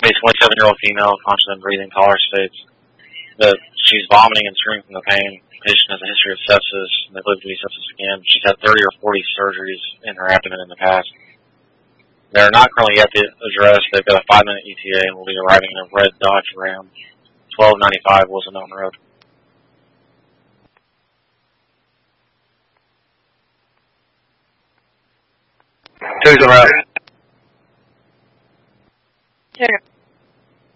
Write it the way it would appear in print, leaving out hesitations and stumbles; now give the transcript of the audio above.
Basically, 7-year-old female, conscious and breathing, caller states that she's vomiting and screaming from the pain. The patient has a history of sepsis, and they believe to be sepsis again. She's had 30 or 40 surgeries in her abdomen in the past. They're not currently at the address. They've got a 5-minute ETA and will be arriving in a red Dodge Ram, 1295 Wilson Mountain Road. Who's on route?